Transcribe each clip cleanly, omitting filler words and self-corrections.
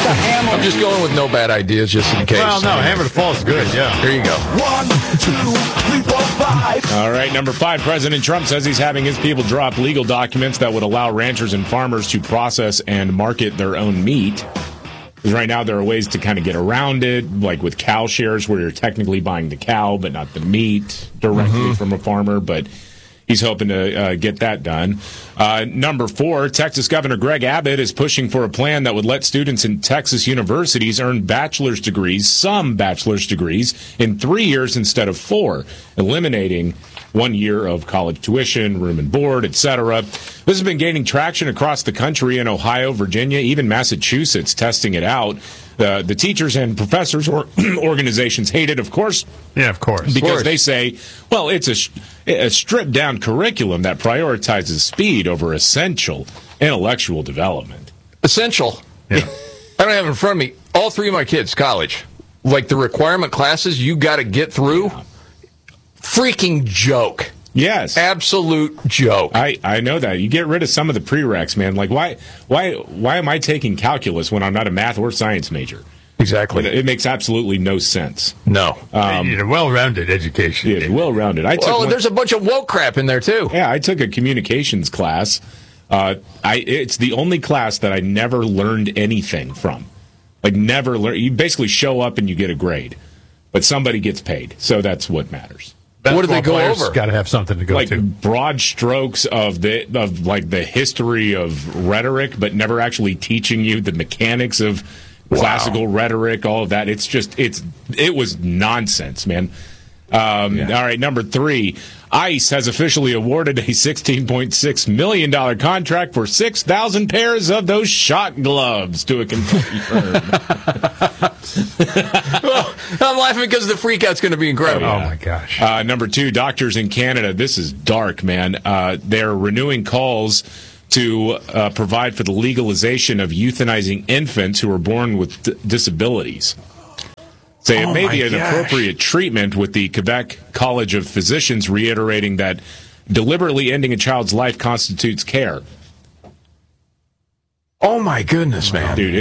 I'm just going with no bad ideas just in case. Well, no, Hammer to Fall is good, yeah. Here you go. 1, 2, 3, 4, 5. All right, number 5, President Trump says he's having his people drop legal documents that would allow ranchers and farmers to process and market their own meat. Because right now there are ways to kind of get around it, like with cow shares where you're technically buying the cow but not the meat directly from a farmer, but he's hoping to get that done. Number 4, Texas Governor Greg Abbott is pushing for a plan that would let students in Texas universities earn bachelor's degrees, some bachelor's degrees, in 3 years instead of 4, eliminating 1 year of college tuition, room and board, etc. This has been gaining traction across the country in Ohio, Virginia, even Massachusetts, testing it out. The teachers and professors organizations hate it, of course. Yeah, of course. Because they say, well, it's a stripped-down curriculum that prioritizes speed over essential intellectual development. Essential. Yeah. I don't have it in front of me. All 3 of my kids, college. Like the requirement classes you got to get through. Yeah. Freaking joke. Yes. Absolute joke. I know that. You get rid of some of the prereqs, man. Like, why am I taking calculus when I'm not a math or science major? Exactly. It makes absolutely no sense. No. You know, well-rounded education. Yeah, well-rounded. There's a bunch of woke crap in there, too. Yeah, I took a communications class. It's the only class that I never learned anything from. Like, never learn. You basically show up and you get a grade. But somebody gets paid, so that's what matters. What do they go over? Got to have something to go like to. Broad strokes of the history of rhetoric, but never actually teaching you the mechanics of classical rhetoric. All of that. It was nonsense, man. All right, number 3. ICE has officially awarded a $16.6 million contract for 6,000 pairs of those shot gloves to a Kentucky firm. Well, I'm laughing because the freakout's going to be incredible. Oh, my gosh. Number 2, doctors in Canada. This is dark, man. They're renewing calls to provide for the legalization of euthanizing infants who are born with disabilities. Say it may be an appropriate treatment, with the Quebec College of Physicians reiterating that deliberately ending a child's life constitutes care. Oh my goodness, man, dude!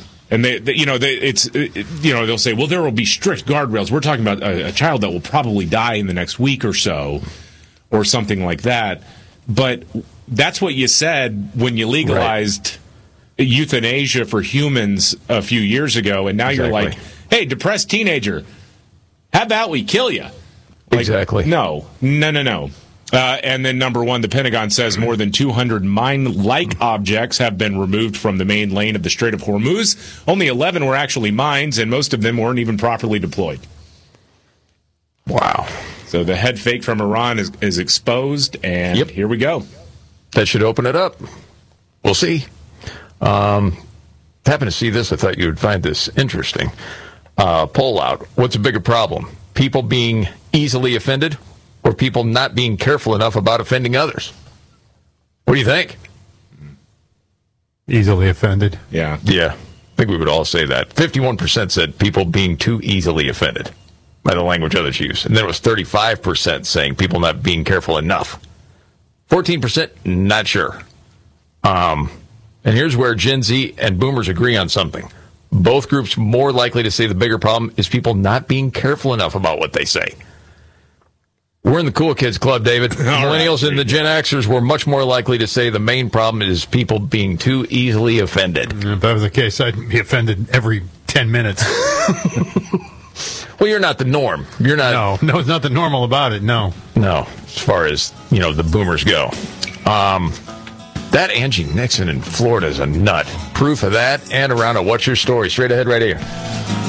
They'll say, well, there will be strict guardrails. We're talking about a child that will probably die in the next week or so, or something like that. But that's what you said when you legalized euthanasia for humans a few years ago, and now you're like, hey, depressed teenager, how about we kill you? Like, exactly. No. And then number 1, the Pentagon says more than 200 mine-like objects have been removed from the main lane of the Strait of Hormuz. Only 11 were actually mines, and most of them weren't even properly deployed. Wow. So the head fake from Iran is exposed, and here we go. That should open it up. We'll see. Happened to see this. I thought you would find this interesting. Poll out. What's a bigger problem? People being easily offended, or people not being careful enough about offending others? What do you think? Easily offended. Yeah. I think we would all say that. 51% said people being too easily offended by the language others use. And then it was 35% saying people not being careful enough. 14% not sure. And here's where Gen Z and boomers agree on something. Both groups more likely to say the bigger problem is people not being careful enough about what they say. We're in the cool kids club, David. Millennials and the Gen Xers were much more likely to say the main problem is people being too easily offended. If that was the case, I'd be offended every 10 minutes. Well, you're not the norm. You're not. No, it's nothing normal about it. No, as far as the boomers go. That Angie Nixon in Florida is a nut. Proof of that and around a What's Your Story. Straight ahead right here.